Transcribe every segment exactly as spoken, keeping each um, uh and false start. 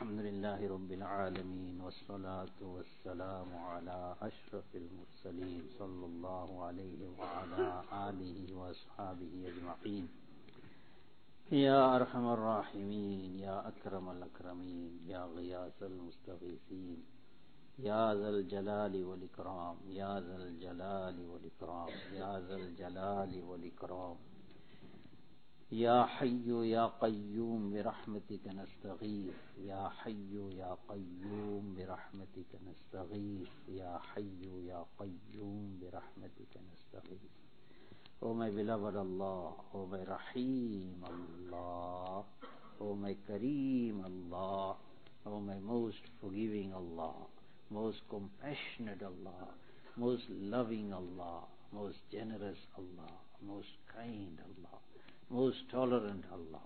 الحمد لله رب العالمين والصلاة والسلام على أشرف المرسلين صلى الله عليه وعلى آله وأصحابه أجمعين. يا أرحم الراحمين، يا أكرم الأكرمين، يا غياث المستغيثين، يا ذا الجلال والإكرام، يا ذا الجلال والإكرام، يا ذا الجلال والإكرام. يا حي يا قيوم برحمتك نستغيث، يا حي يا قيوم برحمتك نستغيث، يا حي يا قيوم برحمتك نستغيث. Oh my beloved Allah, oh my Rahim Allah, oh my Kareem Allah, oh my most forgiving Allah, most compassionate Allah, most loving Allah, most generous Allah, most kind Allah, most tolerant Allah,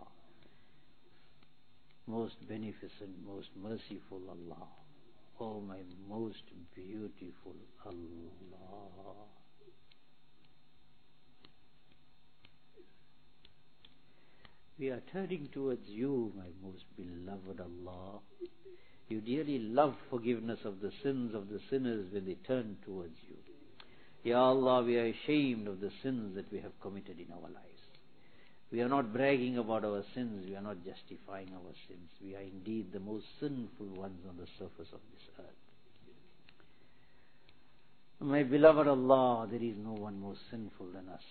most beneficent, most merciful Allah, oh my most beautiful Allah. We are turning towards you, my most beloved Allah. You dearly love forgiveness of the sins of the sinners when they turn towards you. Ya Allah, we are ashamed of the sins that we have committed in our lives. We are not bragging about our sins. We are not justifying our sins. We are indeed the most sinful ones on the surface of this earth. My beloved Allah, there is no one more sinful than us.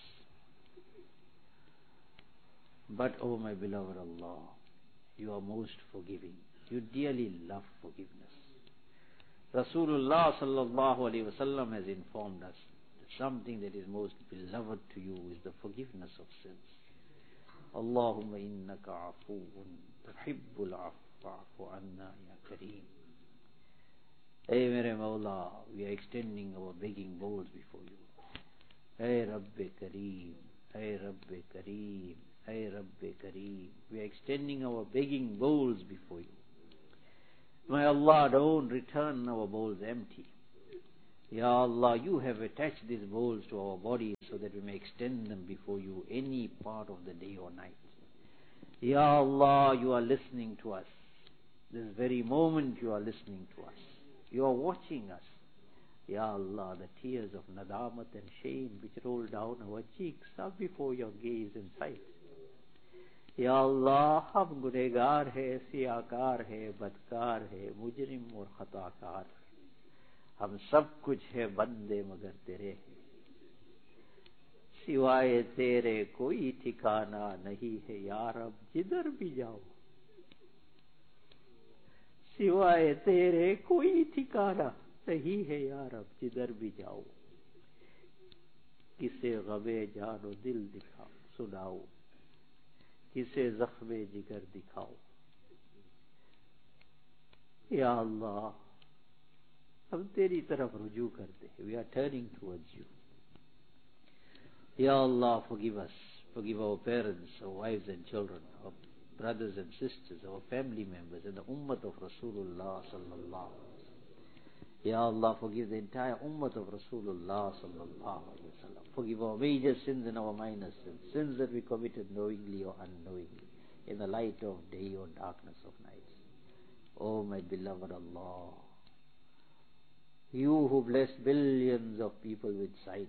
But, oh my beloved Allah, you are most forgiving. You dearly love forgiveness. Rasulullah sallallahu alayhi wa sallam has informed us that something that is most beloved to you is the forgiveness of sins. Allahumma innaka afuun tuhibbul afwa fa'fu anna ya kareem. Hey mere Mawla, we are extending our begging bowls before you. Hey Rabbi Kareem, hey Rabbi Kareem, hey Rabbi Kareem. We are extending our begging bowls before you. My Allah, don't return our bowls empty. Ya Allah, you have attached these bowls to our bodies so that we may extend them before you any part of the day or night. Ya Allah, you are listening to us. This very moment you are listening to us. You are watching us. Ya Allah, the tears of nadamat and shame which roll down our cheeks are before your gaze and sight. या अल्लाह, हम गुनहगार है, सियाकार है, बदकार है, मुजरिम और खताकार, हम सब कुछ है बंदे मगर तेरे हैं, सिवाय तेरे कोई ठिकाना नहीं है यार, अब जिधर भी जाओ, सिवाय तेरे कोई ठिकाना नहीं है यार, अब जिधर भी जाओ, किसे गमे जानो दिल दिखाओ सुनाओ, किसे ज़ख्मे जिगर दिखाओ. या अल्लाह, हम तेरी तरफ रुजू करते हैं. We are turning towards you. Ya Allah, forgive us. Forgive our parents, our wives and children, our brothers and sisters, our family members, and the ummah of Rasulullah sallallahu alaihi wasallam. Ya Allah, forgive the entire ummah of Rasulullah sallallahu alaihi wasallam. Forgive our major sins and our minor sins, sins that we committed knowingly or unknowingly, in the light of day or darkness of night. Oh my beloved Allah, you who bless billions of people with sight.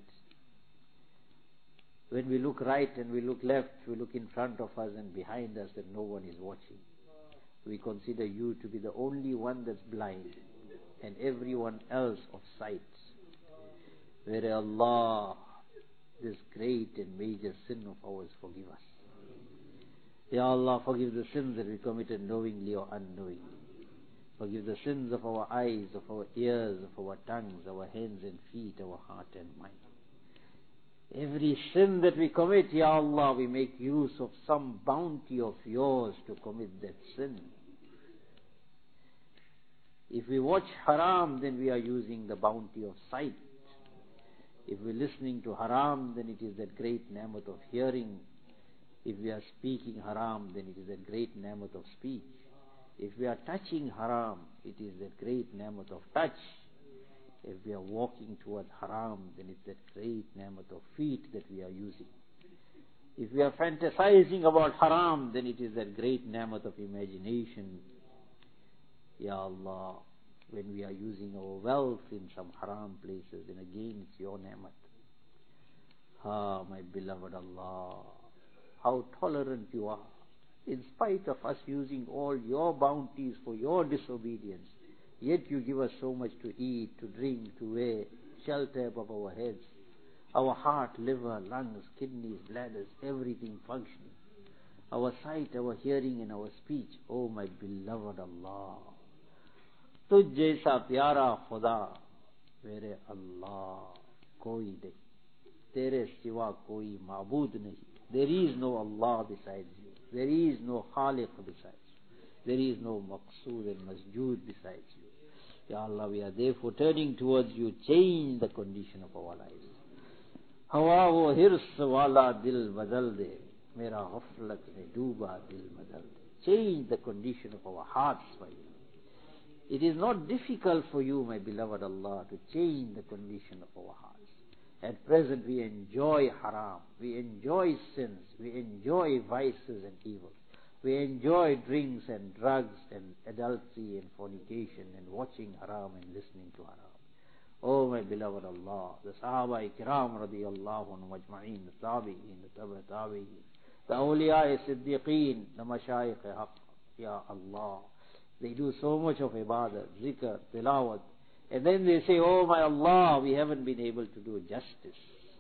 When we look right and we look left, we look in front of us and behind us and no one is watching, we consider you to be the only one that's blind and everyone else of sight. Where Allah, this great and major sin of ours, forgive us. Ya Allah, forgive the sins that we committed knowingly or unknowingly. Forgive the sins of our eyes, of our ears, of our tongues, our hands and feet, our heart and mind. Every sin that we commit, Ya Allah, we make use of some bounty of yours to commit that sin. If we watch haram, then we are using the bounty of sight. If we're listening to haram, then it is that great ni'mat of hearing. If we are speaking haram, then it is that great ni'mat of speech. If we are touching haram, it is that great ni'mat of touch. If we are walking towards haram, then it's that great ni'mat of feet that we are using. If we are fantasizing about haram, then it is that great ni'mat of imagination. Ya Allah, when we are using our wealth in some haram places, then again it's your ni'mat. Ah, my beloved Allah, how tolerant you are. In spite of us using all your bounties for your disobedience, yet you give us so much to eat, to drink, to wear, shelter above our heads, our heart, liver, lungs, kidneys, bladders, everything functioning, our sight, our hearing and our speech. Oh my beloved Allah, तुझ जैसा प्यारा खुदा मेरे अल्लाह कोई नहीं, तेरे सिवा कोई माबूद नहीं. There is no Allah besides you. There is no Khaliq besides you. There is no Maqsood and Masjood besides you. Ya Allah, we are therefore turning towards you. Change the condition of our lives. हवा वो हिर्स वाला दिल बदल दे, मेरा गफलत में डूबा दिल बदल दे. Change the condition of our hearts for you. It is not difficult for you, my beloved Allah, to change the condition of our hearts. At present we enjoy haram, we enjoy sins, we enjoy vices and evils. We enjoy drinks and drugs and adultery and fornication and watching haram and listening to haram. Oh my beloved Allah, the Sahaba Ikram radiyallahu anhum ajma'in, the Tabi'in, the Tabi' Tabi'in, the Awliya Siddiqeen, the Mashayikh Haqq, Ya Allah, they do so much of ibadah, zikr, tilawat, and then they say, oh my Allah, we haven't been able to do justice.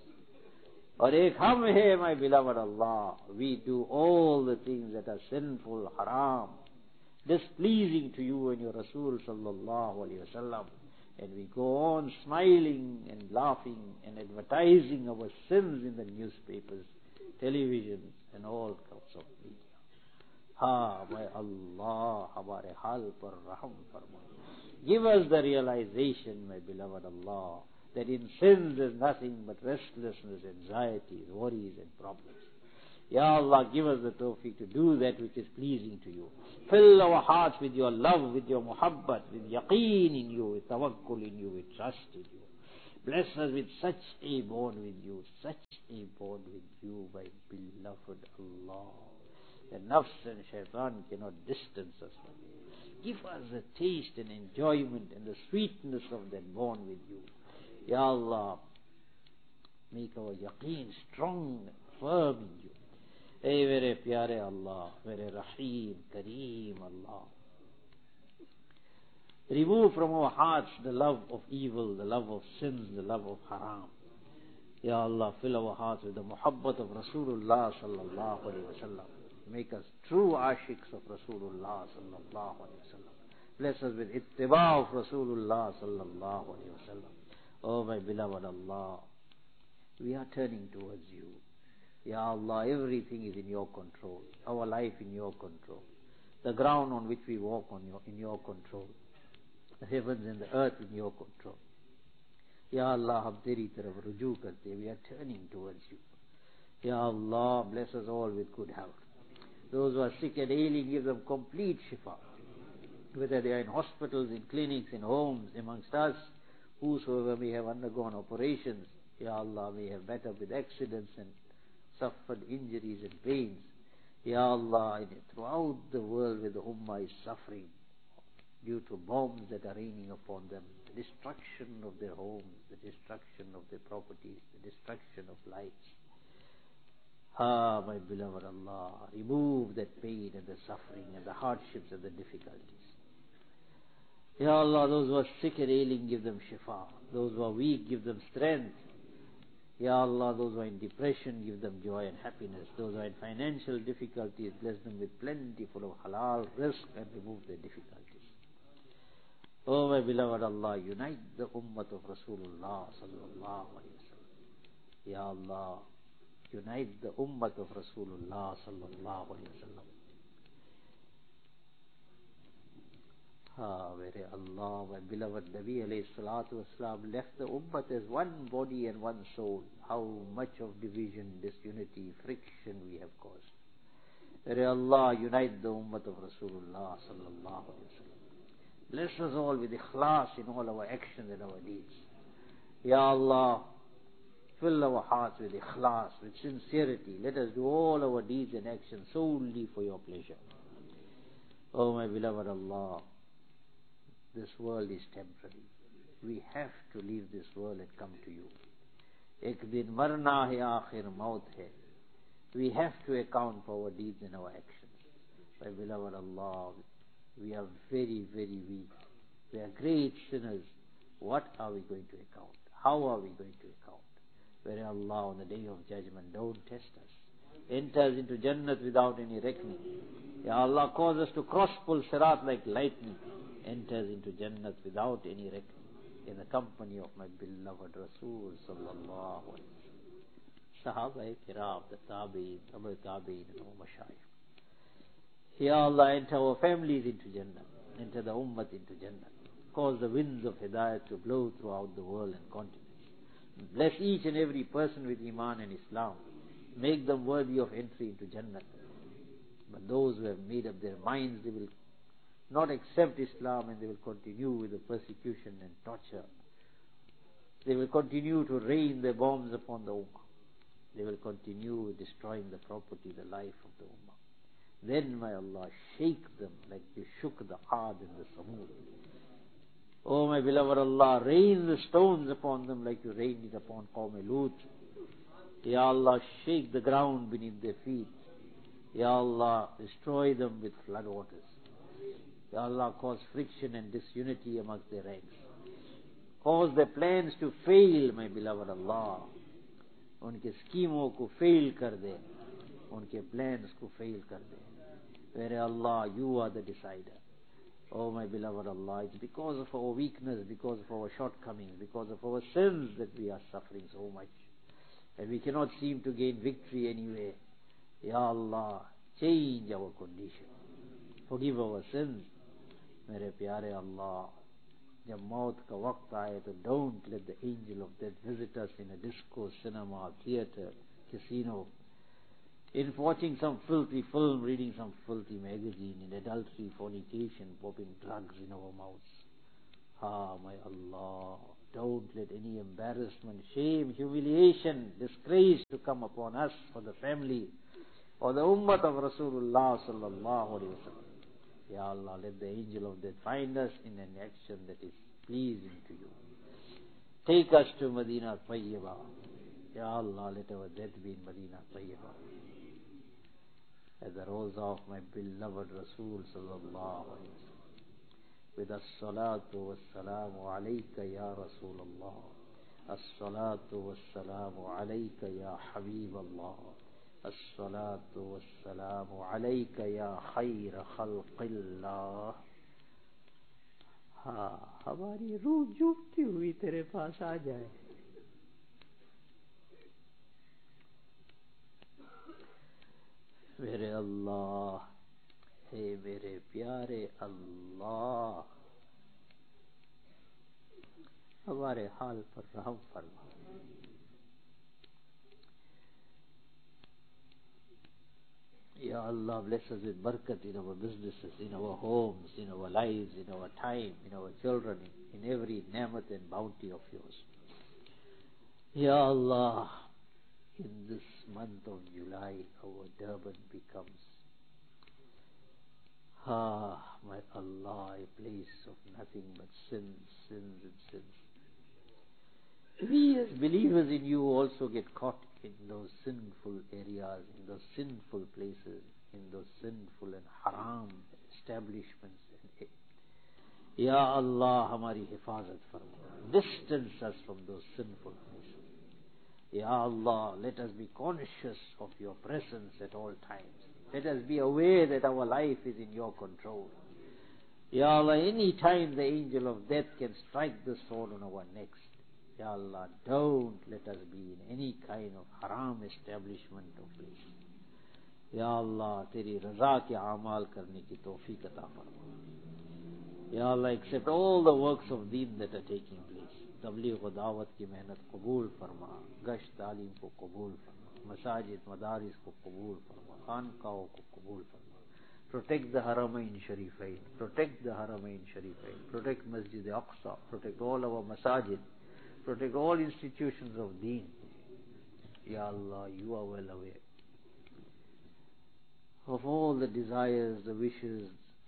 Or ek hum hai, my beloved Allah, we do all the things that are sinful, haram, displeasing to you and your Rasul sallallahu alayhi wa sallam. And we go on smiling and laughing and advertising our sins in the newspapers, television and all sorts of media. Ha, my Allah, hamare hal par raham farma. Give us the realization, my beloved Allah, that in sins there's nothing but restlessness, anxieties, worries and problems. Ya Allah, give us the tawfiq to do that which is pleasing to you. Fill our hearts with your love, with your muhabbat, with yaqeen in you, with tawakkul in you, with trust in you. Bless us with such a bond with you, such a bond with you, my beloved Allah, that nafs and shaitan cannot distance us from you. Give us a taste and enjoyment and the sweetness of that bond with you. Ya Allah, make our yaqeen strong and firm in you. Hey, very pyare Allah, very Rahim, Kareem Allah. Remove from our hearts the love of evil, the love of sins, the love of haram. Ya Allah, fill our hearts with the muhabbat of Rasulullah sallallahu alayhi wa sallam. Make us true ashiks of Rasulullah sallallahu alayhi wa sallam. Bless us with ittiba of Rasulullah sallallahu alayhi wa sallam. Oh my beloved Allah, we are turning towards you. Ya Allah, everything is in your control. Our life in your control. The ground on which we walk on your, in your control. The heavens and the earth in your control. Ya Allah, hum teri taraf rujoo karte. We are turning towards you. Ya Allah, bless us all with good health. Those who are sick and ailing, give them complete shifa. Whether they are in hospitals, in clinics, in homes, amongst us, whosoever may have undergone operations, Ya Allah, may have met up with accidents and suffered injuries and pains. Ya Allah, throughout the world where the Ummah is suffering due to bombs that are raining upon them, the destruction of their homes, the destruction of their properties, the destruction of lives. Ah, my beloved Allah, remove that pain and the suffering and the hardships and the difficulties. Ya Allah, those who are sick and ailing, give them shifa. Those who are weak, give them strength. Ya Allah, those who are in depression, give them joy and happiness. Those who are in financial difficulties, bless them with plenty full of halal rizq and remove their difficulties. Oh my beloved Allah, unite the ummah of Rasulullah sallallahu alayhi wa sallam. Ya Allah, unite the ummah of Rasulullah sallallahu alayhi wa sallam. Ah, very Allah, my beloved Nabi alayhi salatu wasalam left the ummah as one body and one soul. How much of division, disunity, friction we have caused. Very Allah, unite the ummah of Rasulullah sallallahu alayhi wa sallam. Bless us all with ikhlas in all our actions and our deeds. Ya Allah, fill our hearts with ikhlas, with sincerity. Let us do all our deeds and actions solely for your pleasure. Oh my beloved Allah, this world is temporary. We have to leave this world and come to you. Ek din marna hai, aakhir maut hai. We have to account for our deeds and our actions. My beloved Allah, we are very, very weak. We are great sinners. What are we going to account? How are we going to account? Where Allah on the day of judgment, don't test us. Enter us into Jannat without any reckoning. Ya Allah, cause us to cross Pul Sirat like lightning. Enter us into Jannat without any reckoning. In the company of my beloved Rasul sallallahu alaihi wasallam. Sahaba kiram, the tabi'in, Tabi tabi'in and our mashayikh. Ya Allah, enter our families into Jannah. Enter the ummah into Jannah. Cause the winds of Hidayat to blow throughout the world and continents. Bless each and every person with Iman and Islam. Make them worthy of entry into Jannah. But those who have made up their minds, they will not accept Islam and they will continue with the persecution and torture. They will continue to rain their bombs upon the Ummah. They will continue destroying the property, the life of the Ummah. Then, my Allah, shake them like you shook the Aad and the Samud. Oh, my beloved Allah, rain the stones upon them like you rained it upon Qawm Lut. Ya Allah, shake the ground beneath their feet. Ya Allah, destroy them with floodwaters. Ya Allah, cause friction and disunity amongst their ranks. Cause their plans to fail, my beloved Allah. Unke schemes ko fail kar de. Unke plans ko fail kar de. Where Allah, you are the decider. Oh, my beloved Allah, it's because of our weakness, because of our shortcomings, because of our sins that we are suffering so much. And we cannot seem to gain victory anywhere. Ya Allah, change our condition. Forgive our sins. Mere pyare Allah, jab maut ka waqt aaye, to don't let the angel of death visit us in a disco, cinema, theater, casino, in watching some filthy film, reading some filthy magazine, in adultery, fornication, popping drugs in our mouths. Ah, my Allah, don't let any embarrassment, shame, humiliation, disgrace to come upon us, for the family, or the ummah of Rasulullah sallallahu alaihi wasallam. Ya Allah, let the angel of death find us in an action that is pleasing to you. Take us to Medina Tayyibah. Ya Allah, let our death be in Medina Tayyibah. At the rosa of my beloved Rasul sallallahu alaihi wasallam. With as-salatu was-salamu alayka ya Rasulullah. As-salatu was-salamu alayka ya Habiballah. الصلاة والسلام عليك يا خير خلق الله. हाँ, हमारी रूह झुकती हुई तेरे पास आ जाए. मेरे अल्लाह, हे मेरे प्यारे अल्लाह, हमारे हाल पर रहम फरमा. Ya Allah, bless us with barakat in our businesses, in our homes, in our lives, in our time, in our children, in, in every ni'mat and bounty of yours. Ya Allah, in this month of July, our Durban becomes, ah, my Allah, a place of nothing but sins, sins and sins. We as believers in you also get caught in those sinful areas, in those sinful places, in those sinful and haram establishments. Ya Allah, hamari hifazat farma. Distance us from those sinful places. Ya Allah, let us be conscious of your presence at all times. Let us be aware that our life is in your control. Ya Allah, any time the angel of death can strike the sword on our necks. Ya Allah, don't let us be in any kind of haram establishment or place. Ya Allah, Teri raza ke amal karne ki tawfiq ata farma. Ya Allah, accept all the works of deen that are taking place. Tabligh wa dawat ki mehnat qabul farma. Gasht talim ko qabul farma. Masajid, madaris ko qabul farma. Khanqaho ko qabul farma. Protect the Haramain Sharifain. Protect the Haramain Sharifain. Protect Masjid Aqsa. Protect all our masajid. Protect all institutions of deen. Ya Allah, you are well aware of all the desires, the wishes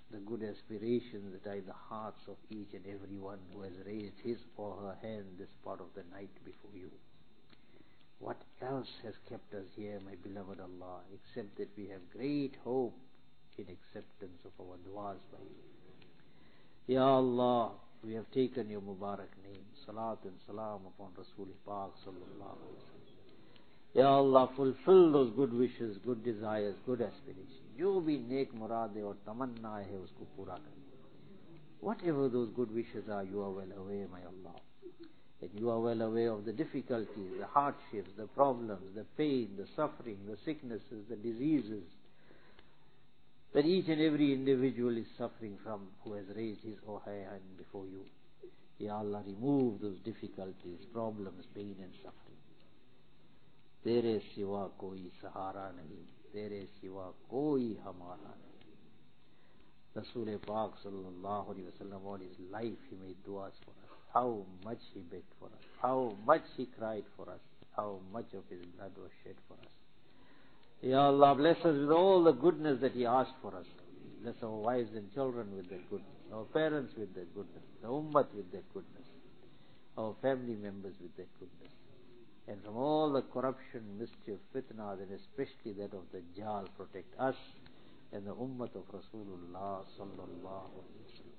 the good aspirations that are in the hearts of each and every one who has raised his or her hand this part of the night before you. What else has kept us here, my beloved Allah, except that we have great hope in acceptance of our du'as by you. Ya Allah, we have taken your Mubarak name, salat and salam upon Rasul Pak sallallahu alaihi wasallam. Ya Allah, fulfill those good wishes, good desires, good aspirations. जो भी नेक मुरादे और तमन्नाएं है उसको पूरा कर. Whatever those good wishes are, you are well aware, my Allah. And you are well aware of the difficulties, the hardships, the problems, the pain, the suffering, the sicknesses, the diseases that each and every individual is suffering from who has raised his or her hand before you. Ya Allah, remove those difficulties, problems, pain and suffering. Tere siwa koi sahara nahi, tere siwa koi hamara nahi. Rasul Pak sallallahu alaihi wasallam, all his life he made du'as for us. How much he begged for us, how much he cried for us, how much of his blood was shed for us. Ya Allah, bless us with all the goodness that he asked for us. Bless our wives and children with that goodness, our parents with that goodness, the ummah with that goodness, our family members with that goodness. And from all the corruption, mischief, fitna, and especially that of the Dajjal, protect us and the ummah of Rasulullah sallallahu alaihi wasallam.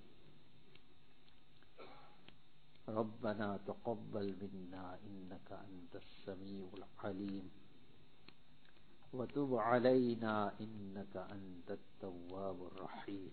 ربنا تقبل منا إنك أنت السميع العليم وتب علينا إنك أنت التواب الرحيم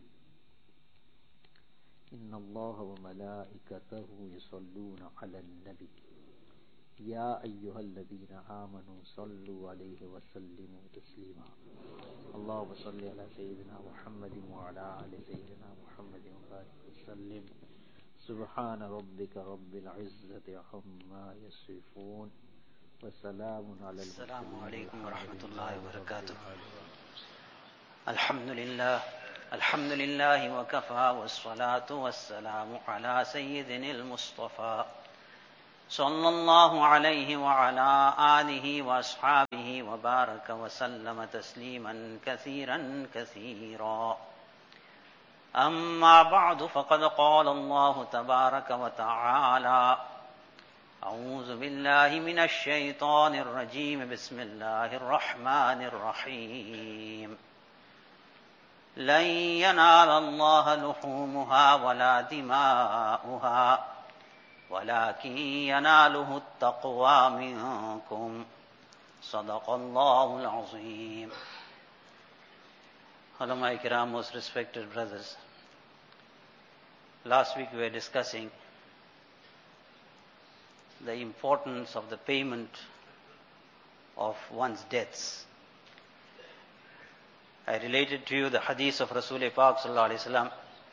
إن الله وملائكته يصلون على النبي يا أيها الذين آمنوا صلوا عليه وسلموا تسليما اللهم صل على سيدنا محمد وعلى آل سيدنا محمد وبارك وسلم سبحان ربك رب العزة عما يصفون وسلام على المرسلين. السلام عليكم ورحمة الله وبركاته. الحمد لله الحمد لله وكفى والصلاة والسلام على سيدنا المصطفى صلى الله عليه وعلى آله وأصحابه وبارك وسلم تسليما كثيرا كثيرا. أما بعد فقد قال الله تبارك وتعالى أعوذ بالله من الشيطان الرجيم بسم الله الرحمن الرحيم لن ينال الله لحومها ولا دماؤها ولكن يناله التقوى منكم صدق الله العظيم. Ulama Ikram, most respected brothers, last week we were discussing the importance of the payment of one's debts. I related to you the hadith of Rasul Pak sallallahu alaihi wasallam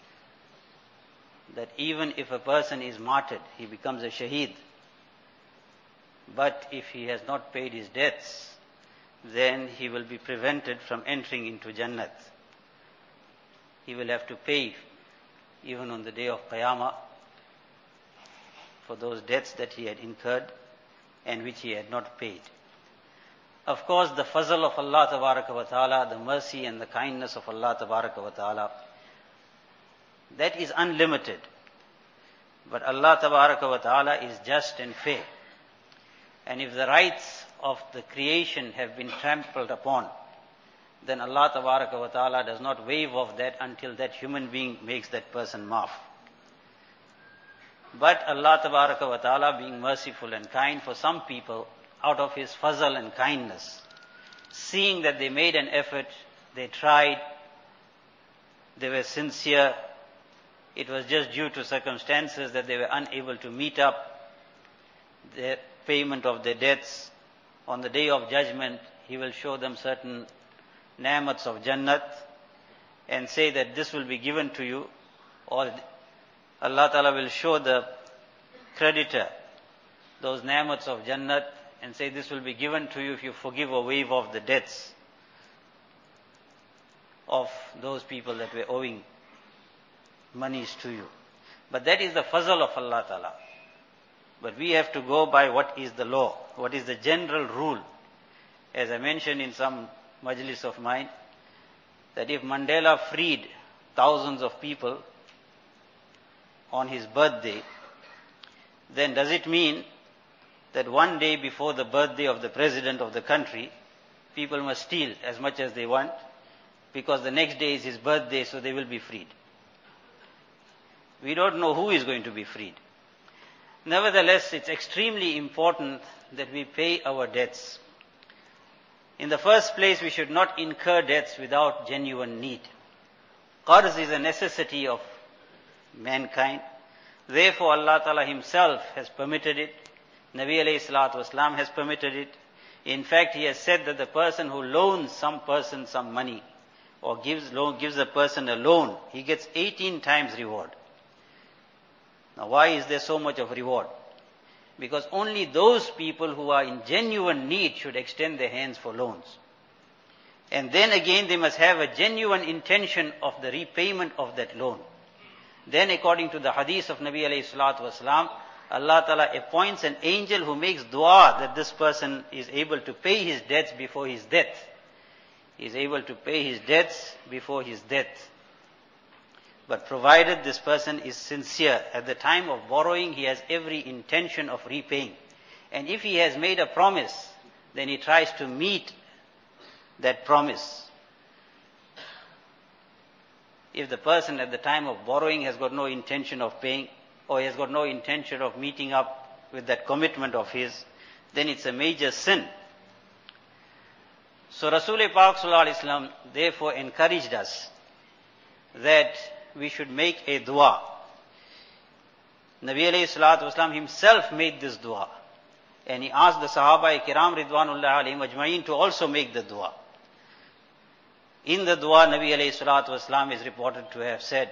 that even if a person is martyred, he becomes a shaheed, but if he has not paid his debts, then he will be prevented from entering into Jannat. He will have to pay even on the day of Qiyamah for those debts that he had incurred and which he had not paid. Of course, the fazl of Allah Tabaraka wa Ta'ala, the mercy and the kindness of Allah Tabaraka wa Ta'ala, that is unlimited. But Allah Tabaraka wa Ta'ala is just and fair. And if the rights of the creation have been trampled upon, then Allah Tabaraka wa Ta'ala does not waive off that until that human being makes that person maaf. But Allah Tabaraka wa Ta'ala, being merciful and kind, for some people, out of His fazl and kindness, seeing that they made an effort, they tried, they were sincere, it was just due to circumstances that they were unable to meet up the payment of their debts. On the day of judgment, He will show them certain ni'mats of Jannat and say that this will be given to you, or Allah Ta'ala will show the creditor those ni'mats of Jannat and say this will be given to you if you forgive or waive off the debts of those people that were owing monies to you. But that is the fazl of Allah Ta'ala. But we have to go by what is the law, what is the general rule. As I mentioned in some majlis of mine, that if Mandela freed thousands of people on his birthday, then does it mean that one day before the birthday of the president of the country, people must steal as much as they want because the next day is his birthday, so they will be freed? We don't know who is going to be freed. Nevertheless, it's extremely important that we pay our debts. In the first place, we should not incur debts without genuine need. Qarz is a necessity of mankind. Therefore, Allah Ta'ala Himself has permitted it. Nabi alayhi salatu wasalam has permitted it. In fact, He has said that the person who loans some person some money or gives loan, gives a person a loan, he gets eighteen times reward. Now, why is there so much of reward? Because only those people who are in genuine need should extend their hands for loans. And then again, they must have a genuine intention of the repayment of that loan. Then, according to the hadith of Nabi alayhi salatu wasalam, Allah Ta'ala appoints an angel who makes dua that this person is able to pay his debts before his death. He is able to pay his debts before his death. But provided this person is sincere, at the time of borrowing, he has every intention of repaying. And if he has made a promise, then he tries to meet that promise. If the person at the time of borrowing has got no intention of paying, or he has got no intention of meeting up with that commitment of his, then it's a major sin. So Rasul-e Pak Sallallahu Alaihi Wasallam therefore encouraged us that we should make a dua. Nabi alayhi salatu wasalam himself made this dua. And he asked the Sahaba-i-Kiram Ridwanullah alayhim ajma'in to also make the dua. In the dua, Nabi alayhi salatu wasalam is reported to have said,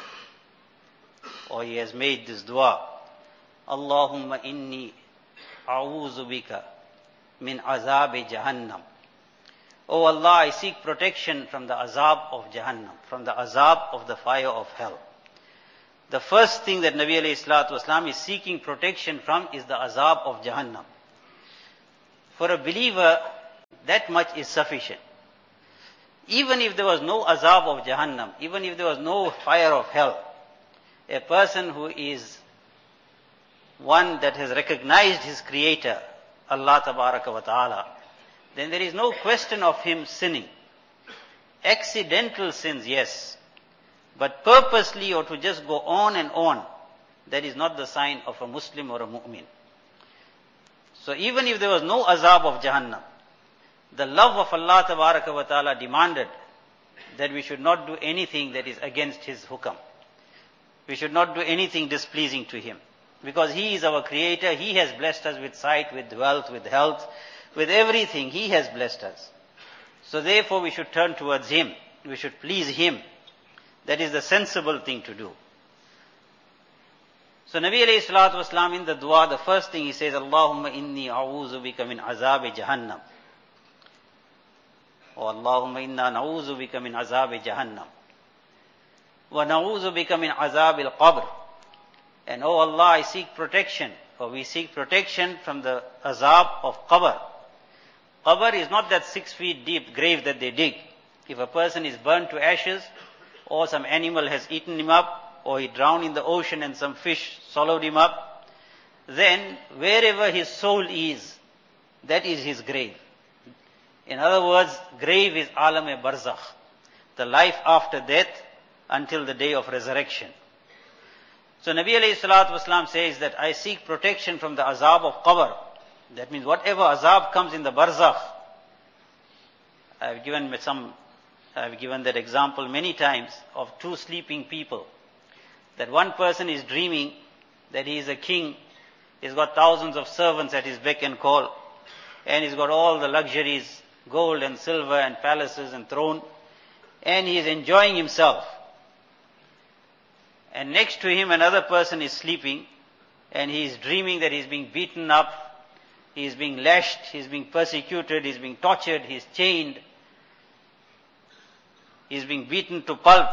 or he has made this dua, Allahumma inni a'udhu bika min azab jahannam. O Allah, I seek protection from the azab of Jahannam, from the azab of the fire of hell. The first thing that Nabi alayhi salatu wasalam is seeking protection from is the azab of Jahannam. For a believer, that much is sufficient. Even if there was no azab of Jahannam, even if there was no fire of hell, a person who is one that has recognized his Creator, Allah Tabaraka wa Ta'ala, then there is no question of him sinning. Accidental sins, yes. But purposely or to just go on and on, that is not the sign of a Muslim or a mu'min. So even if there was no azab of Jahannam, the love of Allah Tabaraka wa Ta'ala demanded that we should not do anything that is against His hukam. We should not do anything displeasing to Him. Because He is our Creator, He has blessed us with sight, with wealth, with health, with everything. He has blessed us. So therefore we should turn towards Him. We should please Him. That is the sensible thing to do. So Nabi alayhi salatu wasalam in the dua, the first thing he says, Allahumma inni a'udhu bika min azab jahannam. Or Allahumma inna na'udhu bika min azab jahannam. Wa na'udhu bika min azab al-qabr. And oh Allah, I seek protection, or we seek protection from the azab of qabr. Qabr is not that six feet deep grave that they dig. If a person is burned to ashes, or some animal has eaten him up, or he drowned in the ocean and some fish swallowed him up, then wherever his soul is, that is his grave. In other words, grave is alam-e-barzakh, the life after death until the day of resurrection. So Nabi alayhi salatu wasalam says that I seek protection from the azab of qabr. That means whatever azab comes in the barzakh. I have given some, I have given that example many times of two sleeping people. That one person is dreaming that he is a king, he's got thousands of servants at his beck and call, and he's got all the luxuries, gold and silver and palaces and throne, and he is enjoying himself. And next to him another person is sleeping, and he is dreaming that he is being beaten up, he is being lashed, he is being persecuted, he is being tortured, he is chained, he is being beaten to pulp.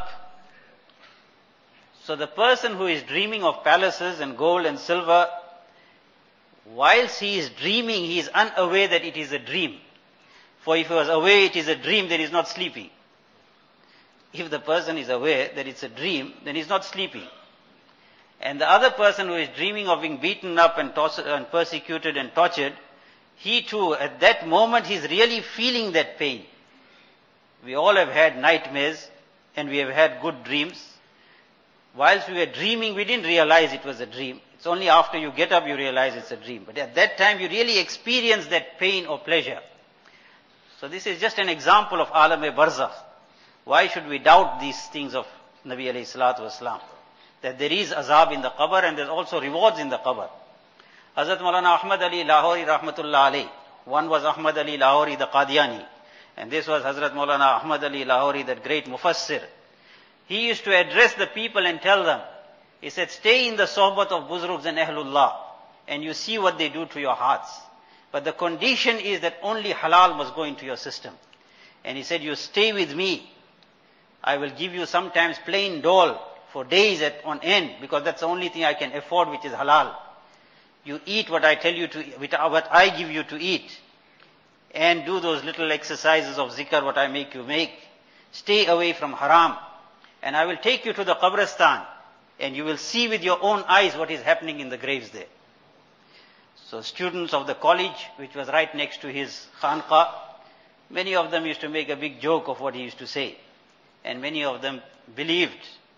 So the person who is dreaming of palaces and gold and silver, whilst he is dreaming, he is unaware that it is a dream. For if he was aware it is a dream, then he is not sleeping. if the person is aware that it's a dream, then he's not sleeping. And the other person who is dreaming of being beaten up and, toss- and persecuted and tortured, he too, at that moment, he's really feeling that pain. We all have had nightmares and we have had good dreams. Whilst we were dreaming, we didn't realize it was a dream. It's only after you get up you realize it's a dream. But at that time, you really experience that pain or pleasure. So this is just an example of Alam-e-Barzakh. Why should we doubt these things of Nabi alayhi salatu wasalam? That there is azab in the qabr and there's also rewards in the qabr. Hazrat Maulana Ahmad Ali Lahori rahmatullah alayh. One was Ahmad Ali Lahori the Qadiani. And this was Hazrat Maulana Ahmad Ali Lahori, that great mufassir. He used to address the people and tell them, he said, stay in the sohbat of Buzrugs and Ahlullah, and you see what they do to your hearts. But the condition is that only halal must go into your system. And he said, you stay with me. I will give you sometimes plain dole for days at, on end, because that's the only thing I can afford, which is halal. You eat what I tell you to, what I give you to eat. And do those little exercises of zikr, what I make you make. Stay away from haram. And I will take you to the Qabristan, and you will see with your own eyes what is happening in the graves there. So students of the college, which was right next to his khanqa, many of them used to make a big joke of what he used to say. And many of them believed.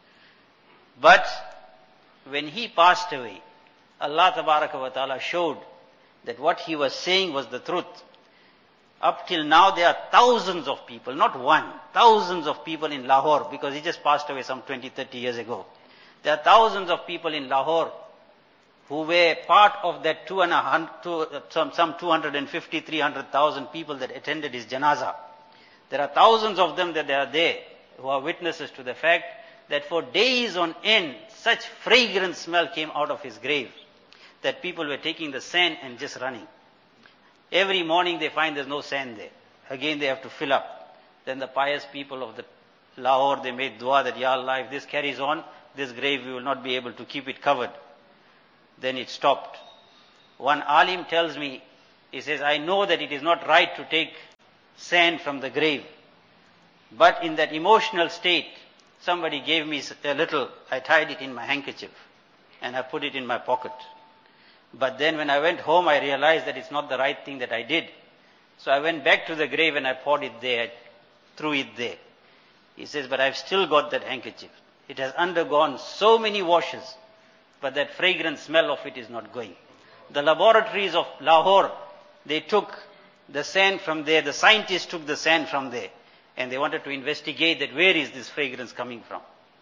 But when he passed away, Allah Tabaraka wa Ta'ala showed that what he was saying was the truth. Up till now there are thousands of people, not one, thousands of people in Lahore, because he just passed away some twenty, thirty years ago. There are thousands of people in Lahore who were part of that two and a hundred, two, some, some two hundred fifty, three hundred thousand people that attended his janazah. There are thousands of them that they are there, who are witnesses to the fact that for days on end, such fragrant smell came out of his grave, that people were taking the sand and just running. Every morning they find there's no sand there. Again they have to fill up. Then the pious people of the Lahore, they made dua that, Ya Allah, if this carries on, this grave we will not be able to keep it covered. Then it stopped. One alim tells me, he says, I know that it is not right to take sand from the grave. But in that emotional state, somebody gave me a little, I tied it in my handkerchief and I put it in my pocket. But then when I went home, I realized that it's not the right thing that I did. So I went back to the grave and I poured it there, threw it there. He says, but I've still got that handkerchief. It has undergone so many washes, but that fragrant smell of it is not going. The laboratories of Lahore, they took the sand from there, the scientists took the sand from there, and they wanted to investigate that where is this fragrance coming from.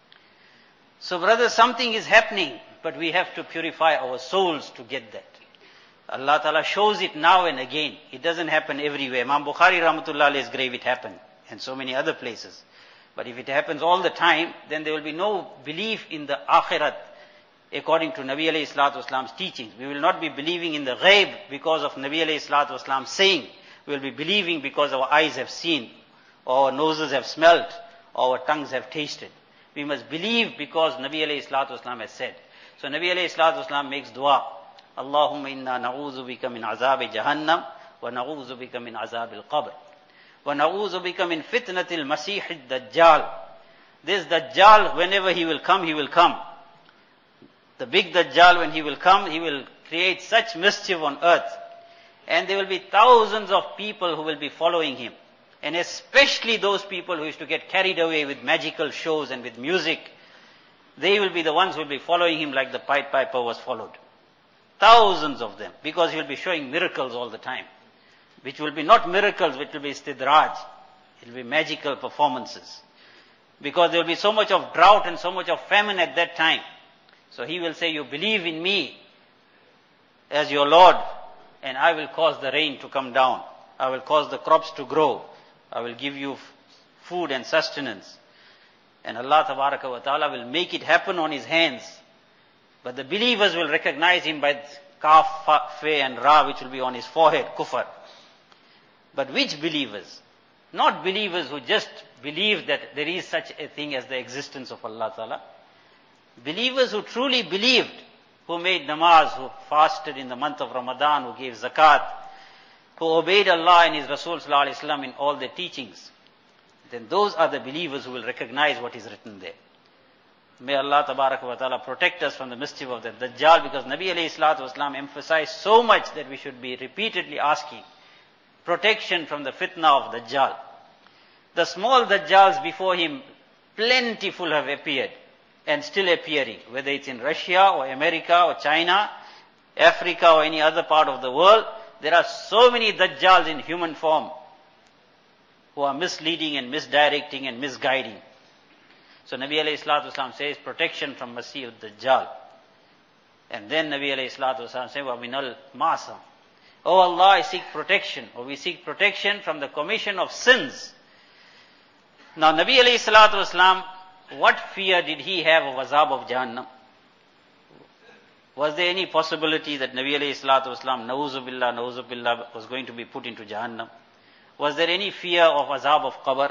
So brother, something is happening, but we have to purify our souls to get that. Allah Ta'ala shows it now and again. It doesn't happen everywhere. Imam Bukhari Rahmatullah Alayhi's grave, it happened, and so many other places. But if it happens all the time, then there will be no belief in the akhirat according to Nabi alayhi salatu wasalam's teachings. We will not be believing in the ghaib because of Nabi alayhi salatu wasalam's saying. We will be believing because our eyes have seen, or our noses have smelt, or our tongues have tasted. We must believe because Nabi alayhi salatu wasalam has said. So Nabi alayhi salatu wasalam makes dua. Allahumma inna na'udhu bika min azabi jahannam wa na'udhu bika min azabil qabr. Wa na'udhu bika min fitnatil masih ad-dajjal. This Dajjal, whenever he will come, he will come. The big Dajjal, when he will come, he will create such mischief on earth. And there will be thousands of people who will be following him. And especially those people who used to get carried away with magical shows and with music. They will be the ones who will be following him like the Pied Piper was followed. Thousands of them. Because he will be showing miracles all the time. Which will be not miracles, which will be istidraj. It will be magical performances. Because there will be so much of drought and so much of famine at that time. So he will say, you believe in me as your Lord, and I will cause the rain to come down. I will cause the crops to grow. I will give you f- food and sustenance. And Allah Tabaraka wa Ta'ala will make it happen on his hands. But the believers will recognize him by Kaf, Fa, Fe and Ra, which will be on his forehead, Kufr. But which believers? Not believers who just believe that there is such a thing as the existence of Allah Ta'ala. Believers who truly believed, who made namaz, who fasted in the month of Ramadan, who gave zakat, who obeyed Allah and His Rasul Sallallahu Alaihi Wasallam in all their teachings. then those are the believers who will recognize what is written there. May Allah Tabarak wa Ta'ala protect us from the mischief of the Dajjal, because Nabi alayhi salatu wasalam emphasized so much that we should be repeatedly asking protection from the fitna of Dajjal. The small Dajjals before him, plentiful have appeared and still appearing, whether it's in Russia or America or China, Africa or any other part of the world. There are so many Dajjals in human form who are misleading and misdirecting and misguiding. So Nabi alayhi salatu wasalam says protection from Masih ad-Dajjal. And then Nabi alayhi salatu wasalam says, wa minal ma'asam. Oh Allah, I seek protection, or we seek protection from the commission of sins. Now Nabi alayhi salatu wasalam, what fear did he have of azab of Jahannam? Was there any possibility that Nabi alayhi salatu wasalam, na'uzu billah, na'uzu billah, was going to be put into Jahannam? Was there any fear of azab of qabr,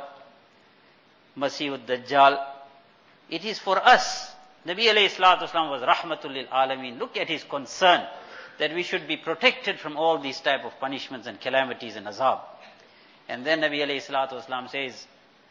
Masih ad-Dajjal? It is for us. Nabi alayhi salatu wasalam was rahmatul lil alameen. Look at his concern that we should be protected from all these type of punishments and calamities and azab. And then Nabi alayhi salatu wasalam says,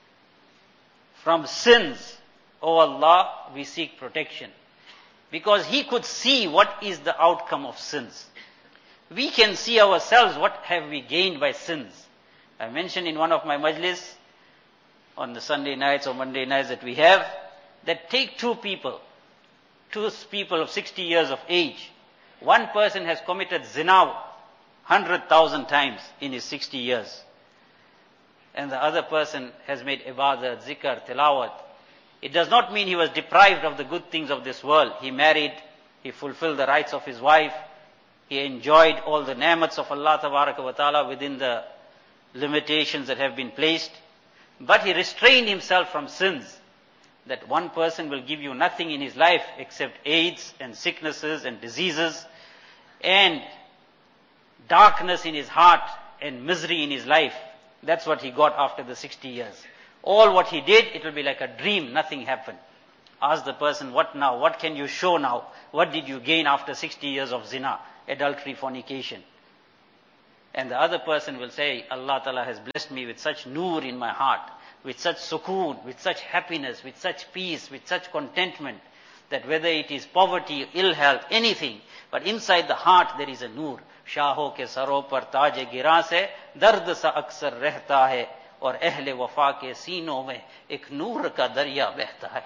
from sins, O Allah, we seek protection. Because he could see what is the outcome of sins. We can see ourselves what have we gained by sins. I mentioned in one of my majlis on the Sunday nights or Monday nights that we have, that take two people, two people of sixty years of age. One person has committed zina one hundred thousand times in his sixty years. And the other person has made ibadat, zikr, tilawat. It does not mean he was deprived of the good things of this world. He married, he fulfilled the rights of his wife, he enjoyed all the ni'mats of Allah Tabaraka wa Ta'ala within the limitations that have been placed. But he restrained himself from sins. That one person will give you nothing in his life except AIDS and sicknesses and diseases and darkness in his heart and misery in his life. That's what he got after the sixty years. All what he did, it will be like a dream, nothing happened. Ask the person, what now? What can you show now? What did you gain after sixty years of zina, adultery, fornication? And the other person will say, Allah Ta'ala has blessed me with such noor in my heart, with such sukoon, with such happiness, with such peace, with such contentment, that whether it is poverty, ill health, anything, but inside the heart there is a noor. Shaho ke saro par taaj giran se dard sa aksar rehta hai, aur ahle wafa ke seenon mein ek noor ka darya behta hai.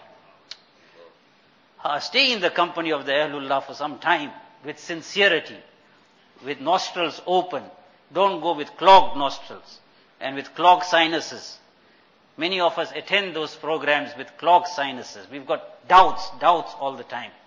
Uh, stay in the company of the Ahlullah for some time, with sincerity, with nostrils open. Don't go with clogged nostrils and with clogged sinuses. Many of us attend those programs with clogged sinuses. We've got doubts, doubts all the time.